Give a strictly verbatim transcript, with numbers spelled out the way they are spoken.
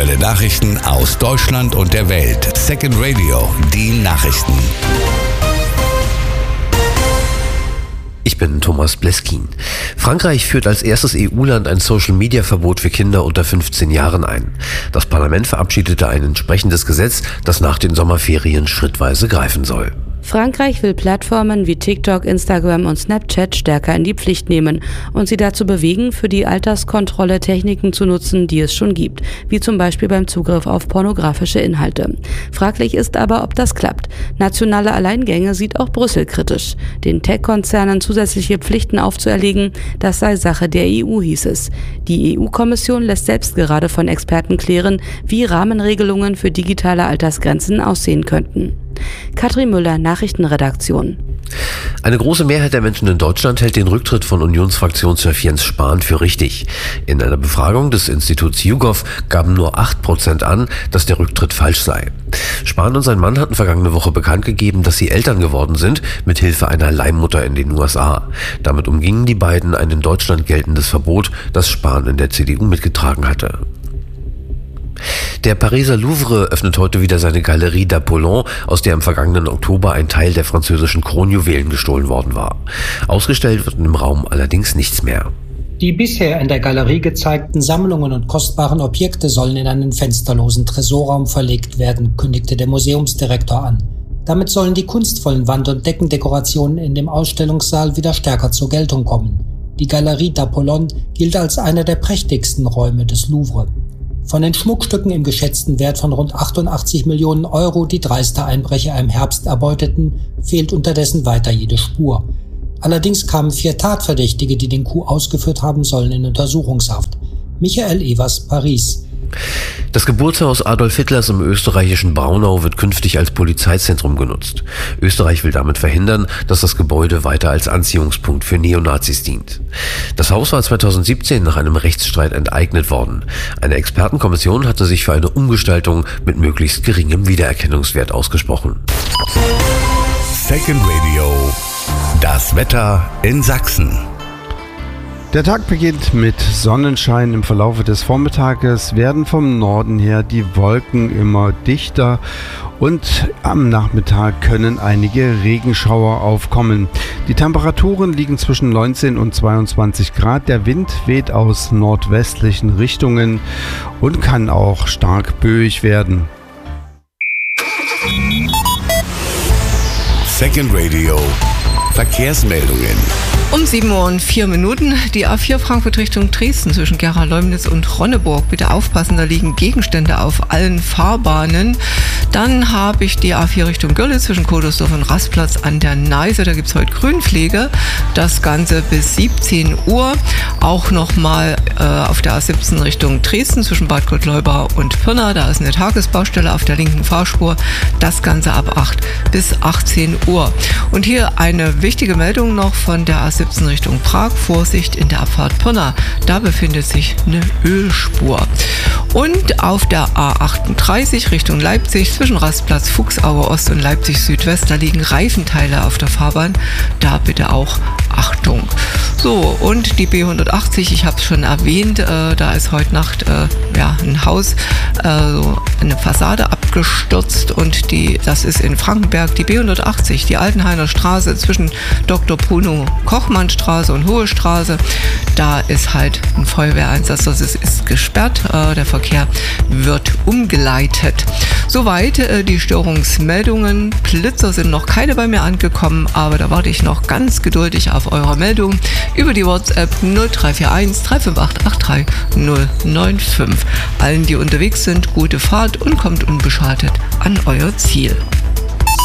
Aktuelle Nachrichten aus Deutschland und der Welt. Second Radio, die Nachrichten. Ich bin Thomas Bleskin. Frankreich führt als erstes E U-Land ein Social-Media-Verbot für Kinder unter fünfzehn Jahren ein. Das Parlament verabschiedete ein entsprechendes Gesetz, das nach den Sommerferien schrittweise greifen soll. Frankreich will Plattformen wie TikTok, Instagram und Snapchat stärker in die Pflicht nehmen und sie dazu bewegen, für die Alterskontrolle Techniken zu nutzen, die es schon gibt, wie zum Beispiel beim Zugriff auf pornografische Inhalte. Fraglich ist aber, ob das klappt. Nationale Alleingänge sieht auch Brüssel kritisch. Den Tech-Konzernen zusätzliche Pflichten aufzuerlegen, das sei Sache der E U, hieß es. Die E U-Kommission lässt selbst gerade von Experten klären, wie Rahmenregelungen für digitale Altersgrenzen aussehen könnten. Katrin Müller, Nachrichtenredaktion. Eine große Mehrheit der Menschen in Deutschland hält den Rücktritt von Unionsfraktionschef Jens Spahn für richtig. In einer Befragung des Instituts YouGov gaben nur acht Prozent an, dass der Rücktritt falsch sei. Spahn und sein Mann hatten vergangene Woche bekannt gegeben, dass sie Eltern geworden sind, mit Hilfe einer Leihmutter in den U S A. Damit umgingen die beiden ein in Deutschland geltendes Verbot, das Spahn in der C D U mitgetragen hatte. Der Pariser Louvre öffnet heute wieder seine Galerie d'Apollon, aus der im vergangenen Oktober ein Teil der französischen Kronjuwelen gestohlen worden war. Ausgestellt wird im Raum allerdings nichts mehr. Die bisher in der Galerie gezeigten Sammlungen und kostbaren Objekte sollen in einen fensterlosen Tresorraum verlegt werden, kündigte der Museumsdirektor an. Damit sollen die kunstvollen Wand- und Deckendekorationen in dem Ausstellungssaal wieder stärker zur Geltung kommen. Die Galerie d'Apollon gilt als einer der prächtigsten Räume des Louvre. Von den Schmuckstücken im geschätzten Wert von rund achtundachtzig Millionen Euro, die dreiste Einbrecher im Herbst erbeuteten, fehlt unterdessen weiter jede Spur. Allerdings kamen vier Tatverdächtige, die den Coup ausgeführt haben sollen, in Untersuchungshaft. Michael Evers, Paris. Das Geburtshaus Adolf Hitlers im österreichischen Braunau wird künftig als Polizeizentrum genutzt. Österreich will damit verhindern, dass das Gebäude weiter als Anziehungspunkt für Neonazis dient. Das Haus war zweitausendsiebzehn nach einem Rechtsstreit enteignet worden. Eine Expertenkommission hatte sich für eine Umgestaltung mit möglichst geringem Wiedererkennungswert ausgesprochen. Second Radio, das Wetter in Sachsen. Der Tag beginnt mit Sonnenschein. Im Verlaufe des Vormittages werden vom Norden her die Wolken immer dichter und am Nachmittag können einige Regenschauer aufkommen. Die Temperaturen liegen zwischen neunzehn und zweiundzwanzig Grad. Der Wind weht aus nordwestlichen Richtungen und kann auch stark böig werden. Second Radio, Verkehrsmeldungen. Um sieben Uhr und vier Minuten, die A vier Frankfurt Richtung Dresden zwischen Gera-Leumnitz und Ronneburg. Bitte aufpassen, da liegen Gegenstände auf allen Fahrbahnen. Dann habe ich die A vier Richtung Görlitz zwischen Kodersdorf und Rastplatz an der Neiße. Da gibt es heute Grünpflege. Das Ganze bis siebzehn Uhr. Auch nochmal äh, auf der A siebzehn Richtung Dresden zwischen Bad Gottleuba und Pirna. Da ist eine Tagesbaustelle auf der linken Fahrspur. Das Ganze ab acht bis achtzehn Uhr. Und hier eine wichtige Meldung noch von der A siebzehn Richtung Prag. Vorsicht in der Abfahrt Pirna. Da befindet sich eine Ölspur. Und auf der A achtunddreißig Richtung Leipzig zwischen Rastplatz Fuchsaue Ost und Leipzig Südwest. Da liegen Reifenteile auf der Fahrbahn. Da bitte auch Achtung. So, und die B hundertachtzig, ich habe es schon erwähnt, äh, da ist heute Nacht äh, ja, ein Haus, äh, so eine Fassade abgestürzt und die, das ist in Frankenberg, die B hundertachtzig, die Altenhainer Straße zwischen Doktor Bruno Kochmann Straße und Hohe Straße. Da ist halt ein Feuerwehreinsatz, das ist, ist gesperrt, äh, der Verkehr wird umgeleitet. Soweit äh, die Störungsmeldungen. Blitzer sind noch keine bei mir angekommen, aber da warte ich noch ganz geduldig auf eure Meldung über die WhatsApp null drei vier eins drei fünf acht acht drei null neun fünf. Allen, die unterwegs sind, gute Fahrt und kommt unbeschadet an euer Ziel.